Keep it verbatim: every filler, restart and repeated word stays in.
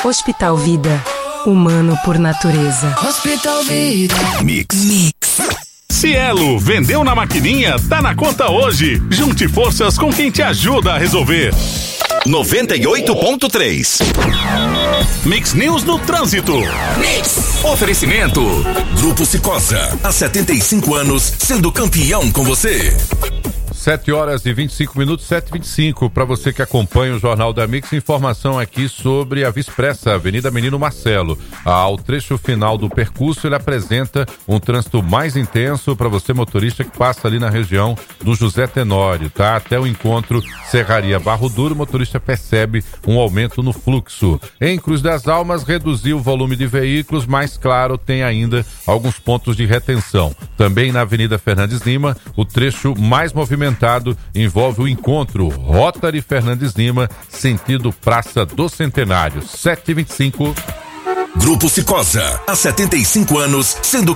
Hospital Vida. Humano por natureza. Hospital Vida. Mix. Mix. Cielo, vendeu na maquininha, tá na conta hoje. Junte forças com quem te ajuda a resolver. noventa e oito ponto três. Mix News no trânsito. Mix. Oferecimento. Grupo Cicosa. Há setenta e cinco anos, sendo campeão com você. sete horas e vinte e cinco minutos, sete e vinte e cinco. Para você que acompanha o Jornal da Mix, informação aqui sobre a Via Expressa, Avenida Menino Marcelo. Ao trecho final do percurso, ele apresenta um trânsito mais intenso para você, motorista, que passa ali na região do José Tenório, tá? Até o encontro Serraria Barro Duro, o motorista percebe um aumento no fluxo. Em Cruz das Almas, reduziu o volume de veículos, mas, claro, tem ainda alguns pontos de retenção. Também na Avenida Fernandes Lima, o trecho mais movimentado envolve o encontro Rotary Fernandes Lima, sentido Praça do Centenário. sete e vinte e cinco. Grupo Cicosa, há setenta e cinco anos, sendo